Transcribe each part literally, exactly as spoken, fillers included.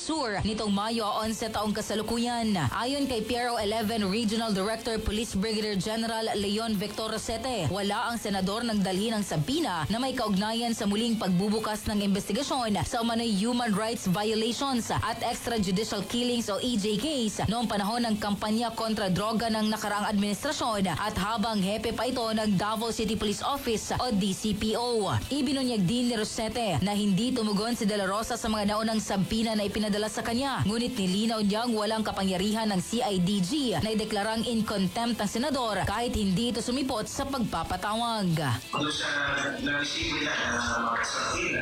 Sur nitong Mayo eleven taong kasalukuyan. Ayon kay Piero eleven Regional Director Police Brigadier General Leon Victor Rosete, wala ang senador nang dalhin ang sabina na may kaugnayan sa muling pagbubukas ng investigasyon sa umano'y human rights violations at extrajudicial killings o E J Ks noong panahon ng kampanya kontra droga ng nakaraang administrasyon at habang hepe pa ito ng Davao City Police Office o D C P O. Ibinunyag din ni Rosete na hindi tumugon si De La Rosa sa mga naunang sabina na ipinadala sa kanya, ngunit nilinaw niyang walang kapangyarihan ng C I D G na ideklarang in contempt ang senador kahit hindi ito sumipot sa pagpapatawag. Doon sa na-receive nila na mga sabina,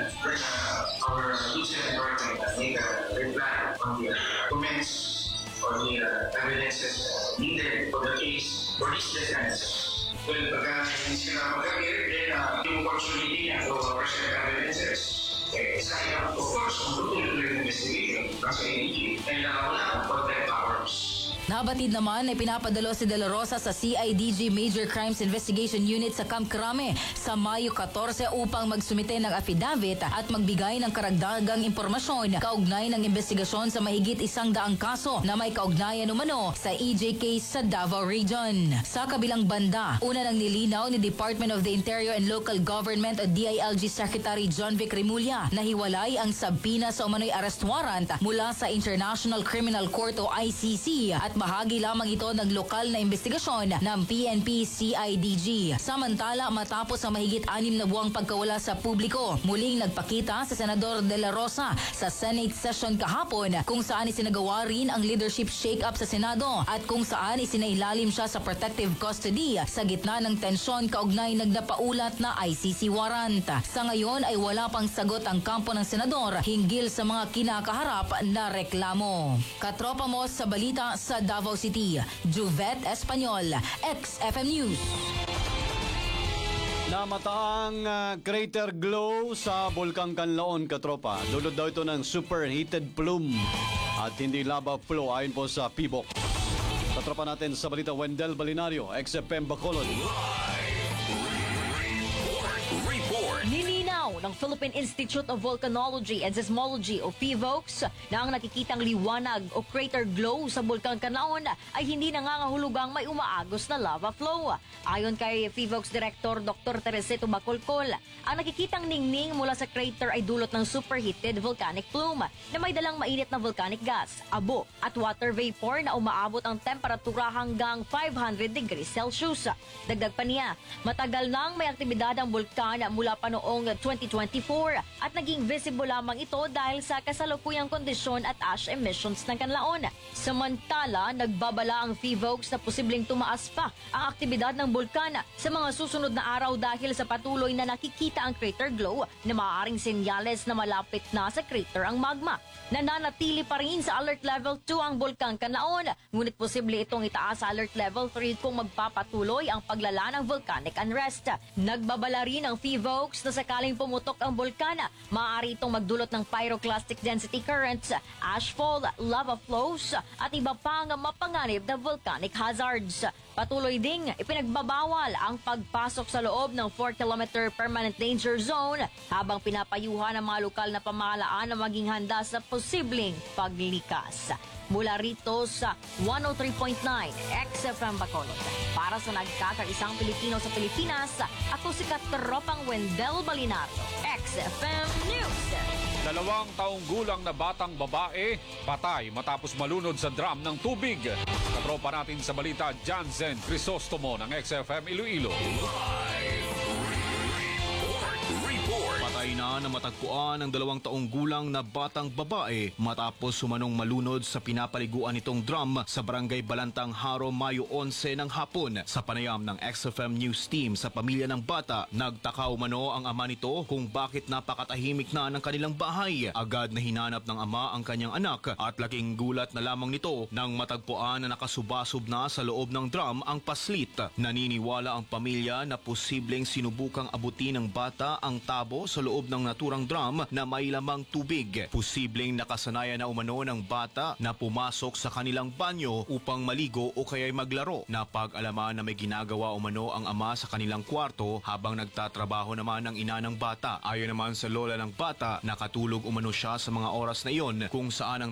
our Lieutenant Department make a reply on the comments or the evidences needed for the case for this defense. Well, pagka hindi sila mag-appear, then yung opportunity niya for personal evidences, eh, sayang, of course, kung tutuloy ng investigation ng C I D G, ay wala ang contempt powers. Nabatid naman ay pinapadalo si De La Rosa sa C I D G Major Crimes Investigation Unit sa Camp Crame sa Mayo fourteen upang magsumite ng affidavit at magbigay ng karagdagang impormasyon kaugnay ng investigasyon sa mahigit isang daang kaso na may kaugnayan umano sa E J case sa Davao Region. Sa kabilang banda, una nang nilinaw ni Department of the Interior and Local Government o D I L G Secretary John Vic Remulla na hiwalay ang sabina sa umano'y arrest warrant mula sa International Criminal Court o I C C at bahagi lamang ito ng lokal na investigasyon ng P N P C I D G. Samantala, matapos ang mahigit anim na buwang pagkawala sa publiko, muling nagpakita sa Senador De La Rosa sa Senate session kahapon kung saan isinagawa rin ang leadership shake-up sa Senado at kung saan isinailalim siya sa protective custody sa gitna ng tensyon kaugnay nagdapaulat na I C C warrant. Sa ngayon ay wala pang sagot ang kampo ng Senador hinggil sa mga kinakaharap na reklamo. Katropa mo sa balita sa Davao City, Juvet Espanyol, X F M News. Namataang uh, crater glow sa Bulkang Kanlaon, katropa. Dulot daw ito ng superheated plume at hindi lava flow ayon po sa P B O C. Katropa natin sa balita, Wendell Balinario, X F M Bacolod. Nilinaw ng Philippine Institute of Volcanology and Seismology o PHIVOLCS na ang nakikitang liwanag o crater glow sa Bulkang Kanlaon ay hindi nangangahulugang may umaagos na lava flow. Ayon kay PHIVOLCS Director Doctor Teresito Bacolcol, ang nakikitang ningning mula sa crater ay dulot ng superheated volcanic plume na may dalang mainit na volcanic gas, abo at water vapor na umaabot ang temperatura hanggang five hundred degrees Celsius. Dagdag pa niya, matagal nang may aktibidad ang bulkan mula pa noong twenty twenty-four at naging visible lamang ito dahil sa kasalukuyang kondisyon at ash emissions ng Kanlaon. Samantala, nagbabala ang PHIVOLCS na posibleng tumaas pa ang aktibidad ng bulkan sa mga susunod na araw dahil sa patuloy na nakikita ang crater glow na maaaring senyales na malapit na sa crater ang magma. Nananatili pa rin sa alert level two ang Bulkang Kanlaon, ngunit posible itong itaas sa alert level three kung magpapatuloy ang paglala ng volcanic unrest. Nagbabala rin ang PHIVOLCS na sakaling pumutok ang bulkan, maaari itong magdulot ng pyroclastic density currents, ashfall, lava flows at iba pang mapanganib na volcanic hazards. Patuloy ding ipinagbabawal ang pagpasok sa loob ng four kilometer permanent danger zone habang pinapayuhan ng mga lokal na pamahalaan na maging handa sa posibleng paglikas. Mula rito sa one oh three point nine X F M Bacolod. Para sa nagkakaisang Pilipino sa Pilipinas, ako si Katropang Wendell Balinario, X F M News. Dalawang taong gulang na batang babae, patay matapos malunod sa drum ng tubig. Katropa natin sa balita, Jansen Crisostomo ng X F M Iloilo. Patay na na matagpuan ang dalawang taong gulang na batang babae matapos sumanong malunod sa pinapaliguan nitong drum sa barangay Balantang Haro, Mayo eleven ng hapon. Sa panayam ng X F M News team sa pamilya ng bata, nagtaka umano ang ama nito kung bakit napakatahimik na ng kanilang bahay. Agad na hinanap ng ama ang kanyang anak at laking gulat na lamang nito nang matagpuan na nakasubasub na sa loob ng drum ang paslit. Naniniwala ang pamilya na posibleng sinubukang abutin ng bata ang tabo sa loob ng naturang drum na may lamang tubig. Posibleng nakasanayan na umano ng bata na pumasok sa kanilang banyo upang maligo o kaya'y maglaro. Napag-alaman na may ginagawa umano ang ama sa kanilang kwarto habang nagtatrabaho naman ang ina ng bata. Ayon naman sa lola ng bata, nakatulog umano siya sa mga oras na iyon kung saan ang